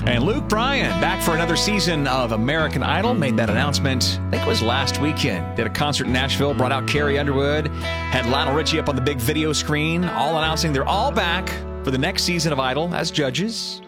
And Luke Bryan, back for another season of American Idol, made that announcement, I think it was last weekend. Did a concert in Nashville, brought out Carrie Underwood, had Lionel Richie up on the big video screen, all announcing they're all back for the next season of Idol as judges.